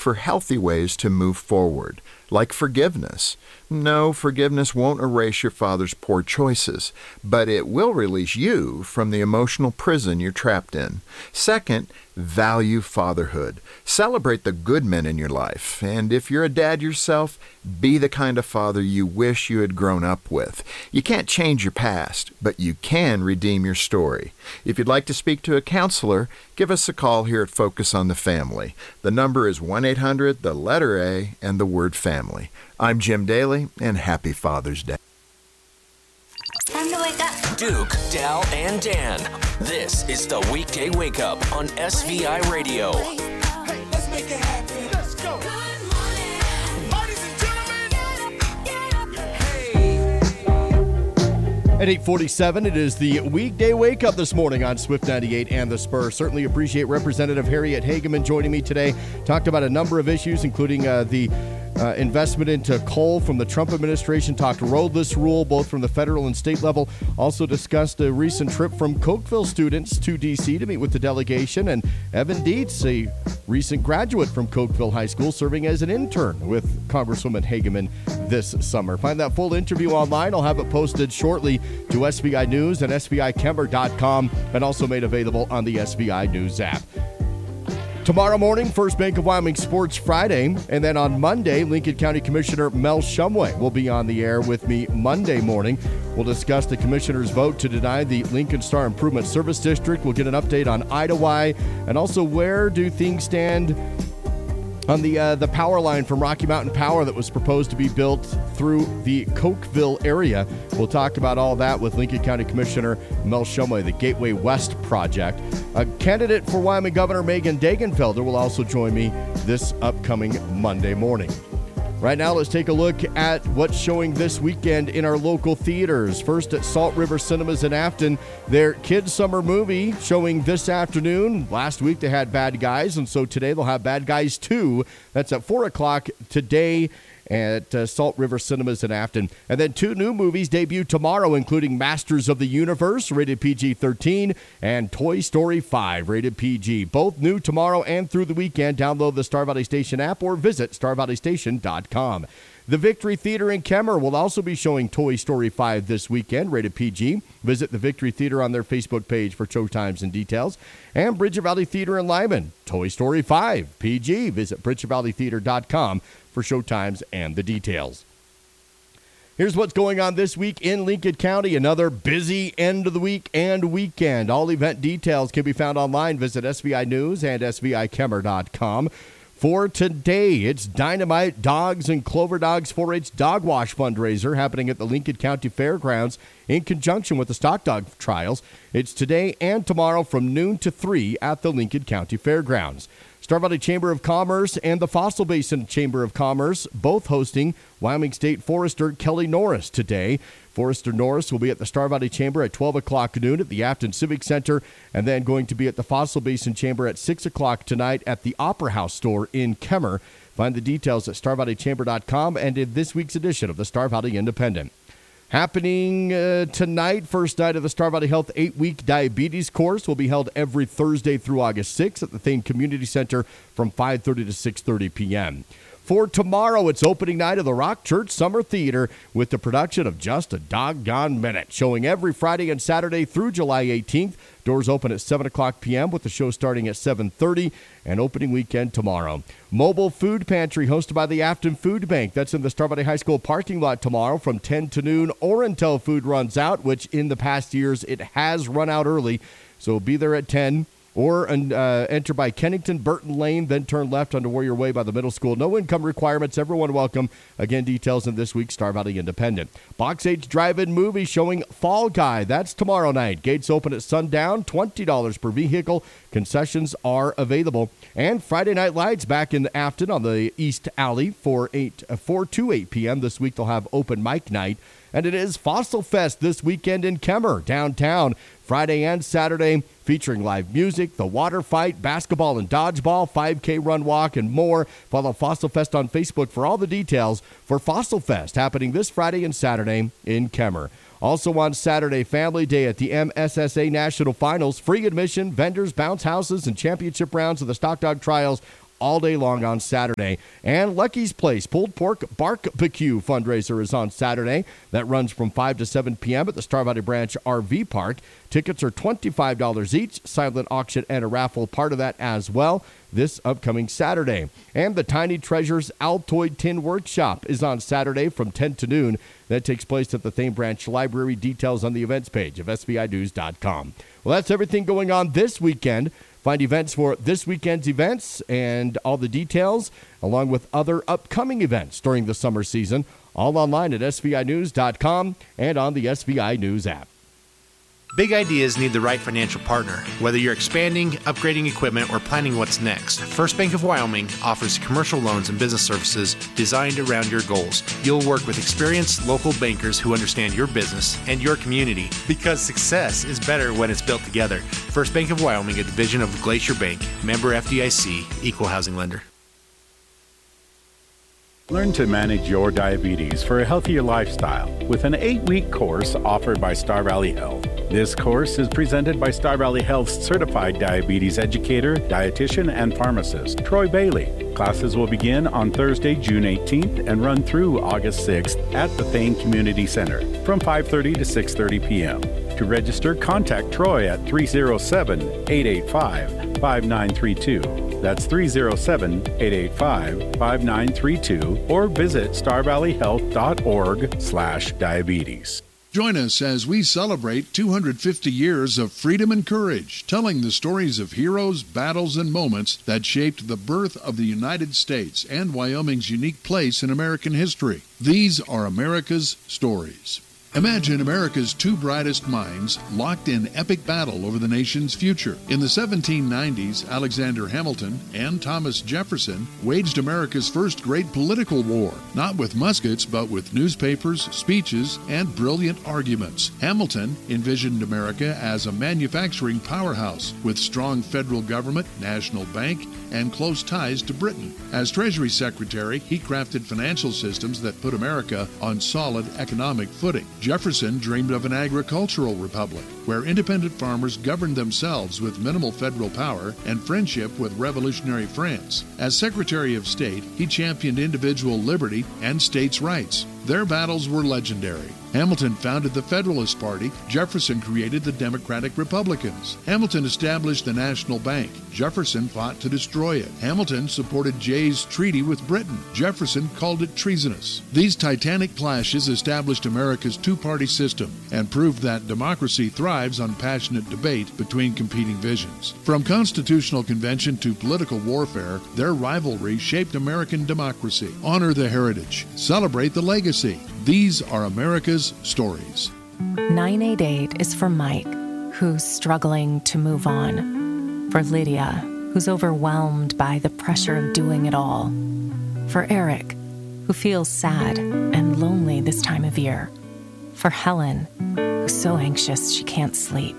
for healthy ways to move forward, like forgiveness. No, forgiveness won't erase your father's poor choices, but it will release you from the emotional prison you're trapped in. Second, value fatherhood. Celebrate the good men in your life, and if you're a dad yourself, be the kind of father you wish you had grown up with. You can't change your past, but you can redeem your story. If you'd like to speak to a counselor, give us a call here at Focus on the Family. The number is 1-800, the letter A, and the word family. I'm Jim Daly, and happy Father's Day. Time to wake up. Duke, Dal, and Dan. This is the Weekday Wake Up on SVI Radio. Hey, let's make it happen. Let's go. Good morning. Ladies and gentlemen. Hey. At 8:47, it is the Weekday Wake Up this morning on Swift 98 and The Spur. Certainly appreciate Representative Harriet Hageman joining me today. Talked about a number of issues, including the investment into coal from the Trump administration, talked roadless rule, both from the federal and state level. Also discussed a recent trip from Cokeville students to D.C. to meet with the delegation. And Evan Dietz, a recent graduate from Cokeville High School, serving as an intern with Congresswoman Hageman this summer. Find that full interview online. I'll have it posted shortly to SVI News and SVIKemmer.com, and also made available on the SVI News app. Tomorrow morning, First Bank of Wyoming Sports Friday, and then on Monday, Lincoln County Commissioner Mel Shumway will be on the air with me Monday morning. We'll discuss the commissioner's vote to deny the Lincoln Star Improvement Service District. We'll get an update on Idawai, and also where do things stand on the power line from Rocky Mountain Power that was proposed to be built through the Cokeville area. We'll talk about all that with Lincoln County Commissioner Mel Shumway, the Gateway West project. A candidate for Wyoming Governor Megan Dagenfelder will also join me this upcoming Monday morning. Right now, let's take a look at what's showing this weekend in our local theaters. First at Salt River Cinemas in Afton, their kids' summer movie showing this afternoon. Last week they had Bad Guys, and so today they'll have Bad Guys 2. That's at 4 o'clock today at Salt River Cinemas in Afton. And then two new movies debut tomorrow, including Masters of the Universe, rated PG-13, and Toy Story 5, rated PG. Both new tomorrow and through the weekend. Download the Star Valley Station app or visit starvalleystation.com. The Victory Theater in Kemmer will also be showing Toy Story 5 this weekend, rated PG. Visit the Victory Theater on their Facebook page for showtimes and details. And Bridger Valley Theater in Lyman, Toy Story 5, PG. Visit bridgervalleytheater.com for showtimes and the details. Here's what's going on this week in Lincoln County. Another busy end of the week and weekend. All event details can be found online. Visit SVI News and SVIKemmer.com. For today, it's Dynamite Dogs and Clover Dogs 4-H Dog Wash fundraiser happening at the Lincoln County Fairgrounds in conjunction with the Stock Dog Trials. It's today and tomorrow from noon to 3 at the Lincoln County Fairgrounds. Star Valley Chamber of Commerce and the Fossil Basin Chamber of Commerce both hosting Wyoming State Forester Kelly Norris today. Forester Norris will be at the Star Valley Chamber at 12 o'clock noon at the Afton Civic Center, and then going to be at the Fossil Basin Chamber at 6 o'clock tonight at the Opera House store in Kemmer. Find the details at starvalleychamber.com and in this week's edition of the Star Valley Independent. Happening tonight, first night of the Star Valley Health 8-week diabetes course will be held every Thursday through August 6th at the Thane Community Center from 5:30 to 6:30 p.m. For tomorrow, it's opening night of the Rock Church Summer Theater with the production of Just a Doggone Minute, showing every Friday and Saturday through July 18th. Doors open at 7 o'clock p.m. with the show starting at 7:30 and opening weekend tomorrow. Mobile Food Pantry hosted by the Afton Food Bank. That's in the Star Valley High School parking lot tomorrow from 10 to noon or until food runs out, which in the past years it has run out early. So be there at 10. Or enter by Kennington Burton Lane, then turn left onto Warrior Way by the middle school. No income requirements. Everyone welcome. Again, details in this week's Star Valley Independent. Box H Drive-In movie showing Fall Guy. That's tomorrow night. Gates open at sundown. $20 per vehicle. Concessions are available. And Friday Night Lights back in Afton on the East Alley for 4 to 8 p.m. This week they'll have open mic night. And it is Fossil Fest this weekend in Kemmer, downtown. Friday and Saturday, featuring live music, the water fight, basketball and dodgeball, 5K run walk, and more. Follow Fossil Fest on Facebook for all the details for Fossil Fest happening this Friday and Saturday in Kemmer. Also on Saturday, Family Day at the MSSA National Finals. Free admission, vendors, bounce houses, and championship rounds of the Stock Dog Trials all day long on Saturday. And Lucky's Place Pulled Pork Barbecue fundraiser is on Saturday. That runs from 5 to 7 p.m. at the Star Valley Branch RV Park. Tickets are $25 each. Silent auction and a raffle part of that as well this upcoming Saturday. And the Tiny Treasures Altoid Tin Workshop is on Saturday from 10 to noon. That takes place at the Thane Branch Library. Details on the events page of SVInews.com. Well, that's everything going on this weekend. Find events for this weekend's events and all the details, along with other upcoming events during the summer season, all online at SVInews.com and on the SVI News app. Big ideas need the right financial partner. Whether you're expanding, upgrading equipment, or planning what's next, First Bank of Wyoming offers commercial loans and business services designed around your goals. You'll work with experienced local bankers who understand your business and your community, because success is better when it's built together. First Bank of Wyoming, a division of Glacier Bank, member FDIC, equal housing lender. Learn to manage your diabetes for a healthier lifestyle with an 8-week course offered by Star Valley Health. This course is presented by Star Valley Health's certified diabetes educator, dietitian, and pharmacist, Troy Bailey. Classes will begin on Thursday, June 18th and run through August 6th at the Thane Community Center from 5:30 to 6:30 p.m. To register, contact Troy at 307-885-5932. That's 307-885-5932 or visit starvalleyhealth.org/diabetes. Join us as we celebrate 250 years of freedom and courage, telling the stories of heroes, battles, and moments that shaped the birth of the United States and Wyoming's unique place in American history. These are America's stories. Imagine America's two brightest minds locked in epic battle over the nation's future. In the 1790s, Alexander Hamilton and Thomas Jefferson waged America's first great political war, not with muskets, but with newspapers, speeches, and brilliant arguments. Hamilton envisioned America as a manufacturing powerhouse with strong federal government, national bank, and close ties to Britain. As Treasury Secretary, he crafted financial systems that put America on solid economic footing. Jefferson dreamed of an agricultural republic where independent farmers governed themselves with minimal federal power and friendship with revolutionary France. As Secretary of State, he championed individual liberty and states' rights. Their battles were legendary. Hamilton founded the Federalist Party. Jefferson created the Democratic Republicans. Hamilton established the National Bank. Jefferson fought to destroy it. Hamilton supported Jay's treaty with Britain. Jefferson called it treasonous. These titanic clashes established America's two-party system and proved that democracy thrives on passionate debate between competing visions. From constitutional convention to political warfare, their rivalry shaped American democracy. Honor the heritage. Celebrate the legacy. These are America's stories. 988 is for Mike, who's struggling to move on. For Lydia, who's overwhelmed by the pressure of doing it all. For Eric, who feels sad and lonely this time of year. For Helen, who's so anxious she can't sleep.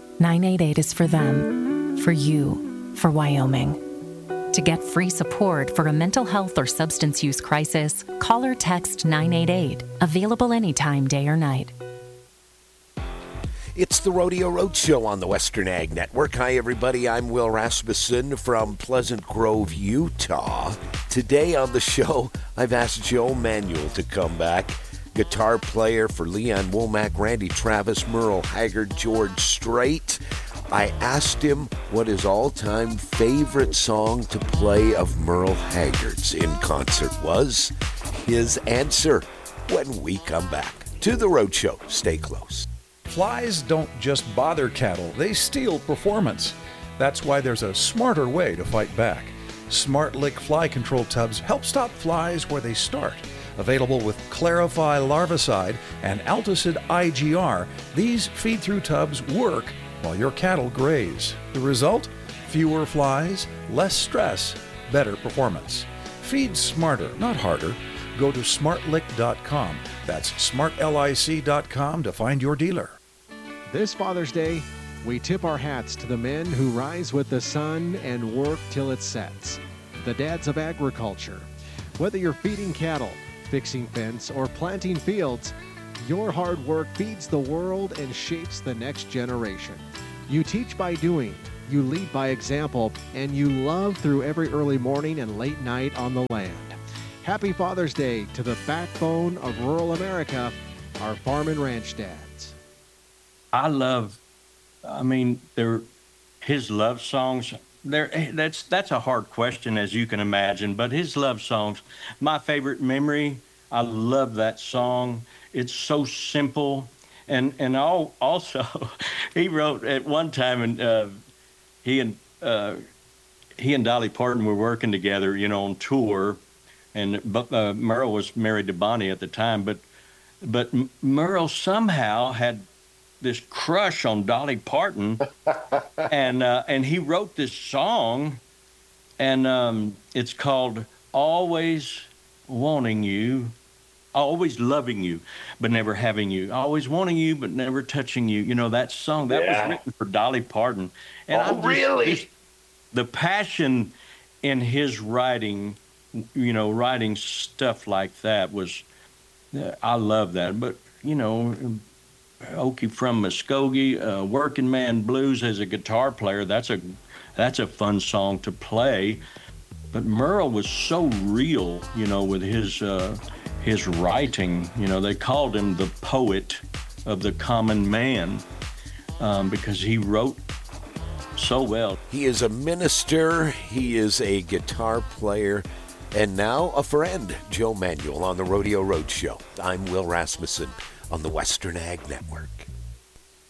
988 is for them, for you, for Wyoming. To get free support for a mental health or substance use crisis, call or text 988. Available anytime, day or night. It's the Rodeo Roadshow on the Western Ag Network. Hi, everybody. I'm Will Rasmussen from Pleasant Grove, Utah. Today on the show, I've asked Joe Manuel to come back. Guitar player for Leon Womack, Randy Travis, Merle Haggard, George Strait. I asked him what his all-time favorite song to play of Merle Haggard's in concert was. His answer when we come back to the Roadshow. Stay close. Flies don't just bother cattle, they steal performance. That's why there's a smarter way to fight back. Smart Lick Fly Control Tubs help stop flies where they start. Available with Clarify Larvicide and Alticid IGR, these feed-through tubs work while your cattle graze. The result? Fewer flies, less stress, better performance. Feed smarter, not harder. Go to smartlick.com. That's smartlic.com to find your dealer. This Father's Day, we tip our hats to the men who rise with the sun and work till it sets. The dads of agriculture. Whether you're feeding cattle, fixing fence, or planting fields, your hard work feeds the world and shapes the next generation. You teach by doing. You lead by example, and you love through every early morning and late night on the land. Happy Father's Day to the backbone of rural America, our farm and ranch dads. His love songs. That's a hard question, as you can imagine, but his love songs, My Favorite Memory, I love that song. It's so simple. And also, he wrote at one time, and he and Dolly Parton were working together, on tour, and Merle was married to Bonnie at the time, but Merle somehow had this crush on Dolly Parton, and he wrote this song, and it's called "Always Wanting You." Always loving you, but never having you. Always wanting you, but never touching you. That song, that was written for Dolly Parton. And really? The passion in his writing, writing stuff like that was, I love that. But, Okie from Muskogee, Working Man Blues as a guitar player, that's a fun song to play. But Merle was so real, with his writing. They called him the poet of the common man because he wrote so well. He is a minister, he is a guitar player, and now a friend. Joe Manuel on the Rodeo Roadshow. I'm Will Rasmussen on the Western Ag Network.